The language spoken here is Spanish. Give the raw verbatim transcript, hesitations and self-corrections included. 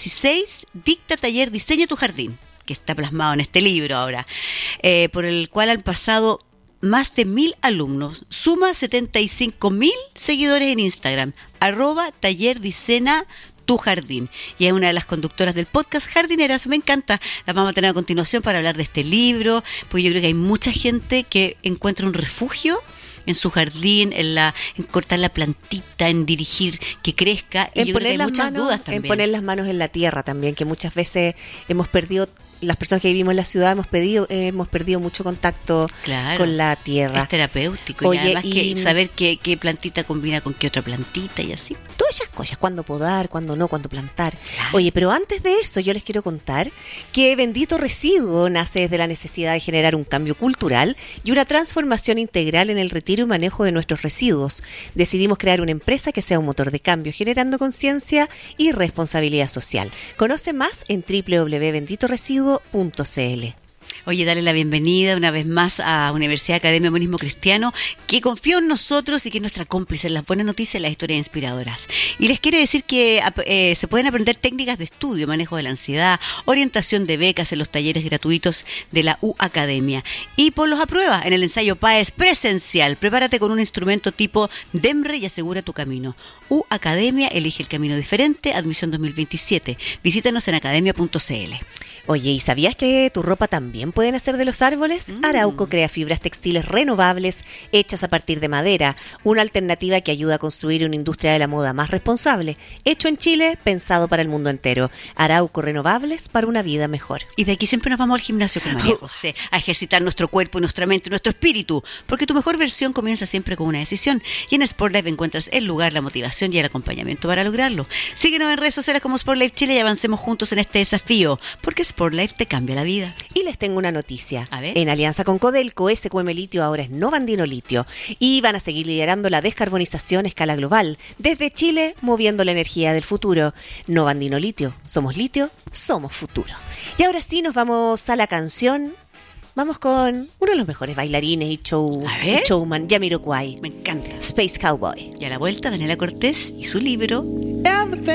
dieciséis dicta taller Diseña tu Jardín, que está plasmado en este libro ahora, eh, por el cual han pasado más de mil alumnos. Suma setenta y cinco mil seguidores en Instagram, arroba taller Diseña tu Jardín. Y es una de las conductoras del podcast Jardineras. Me encanta. La vamos a tener a continuación para hablar de este libro, porque yo creo que hay mucha gente que encuentra un refugio en su jardín, en la en cortar la plantita, en dirigir que crezca. Y en yo poner creo que hay las muchas manos, dudas también. En poner las manos en la tierra también, que muchas veces hemos perdido, las personas que vivimos en la ciudad hemos pedido, eh, hemos perdido mucho contacto Claro, con la tierra. es terapéutico. Oye, y además y- que saber qué, qué plantita combina con qué otra plantita y así. Todas esas cosas, cuándo podar, cuándo no, cuándo plantar. Claro. Oye, pero antes de eso yo les quiero contar que Bendito Residuo nace desde la necesidad de generar un cambio cultural y una transformación integral en el retiro y manejo de nuestros residuos. Decidimos crear una empresa que sea un motor de cambio, generando conciencia y responsabilidad social. Conoce más en doble u doble u doble u punto bendito residuo punto c l. Oye, darle la bienvenida una vez más a Universidad Academia Humanismo Cristiano, que confió en nosotros y que es nuestra cómplice en las buenas noticias y las historias inspiradoras. Y les quiere decir que eh, se pueden aprender técnicas de estudio, manejo de la ansiedad, orientación de becas en los talleres gratuitos de la U Academia. Y ponlos a prueba en el ensayo PAES presencial. Prepárate con un instrumento tipo DEMRE y asegura tu camino. U Academia, elige el camino diferente, admisión dos mil veintisiete. Visítanos en academia punto c l. Oye, ¿y sabías que tu ropa también puede nacer de los árboles? Mm. Arauco crea fibras textiles renovables hechas a partir de madera, una alternativa que ayuda a construir una industria de la moda más responsable. Hecho en Chile, pensado para el mundo entero. Arauco, renovables para una vida mejor. Y de aquí siempre nos vamos al gimnasio con María José, a ejercitar nuestro cuerpo, nuestra mente, nuestro espíritu, porque tu mejor versión comienza siempre con una decisión. Y en SportLife encuentras el lugar, la motivación y el acompañamiento para lograrlo. Síguenos en redes sociales como SportLife Chile y avancemos juntos en este desafío, porque SportLife te cambia la vida. Y les tengo una noticia. A ver. En alianza con Codelco, S Q M Litio ahora es Novandino Litio y van a seguir liderando la descarbonización a escala global. Desde Chile, moviendo la energía del futuro. Novandino Litio. Somos litio, somos futuro. Y ahora sí nos vamos a la canción. Vamos con uno de los mejores bailarines y, show, A ver. y showman, Jamiroquai. Me encanta. Space Cowboy. Y a la vuelta, Daniela Cortés y su libro